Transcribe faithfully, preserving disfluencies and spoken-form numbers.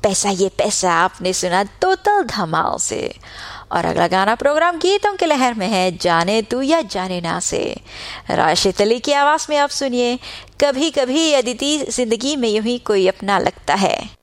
पैसा ये पैसा आपने सुना टोटल धमाल से। और अगला गाना प्रोग्राम गीतों के लहर में है, जाने तू या जाने ना से। राशिद अली की आवाज में आप सुनिए, कभी कभी अदिति जिंदगी में यूं ही कोई अपना लगता है।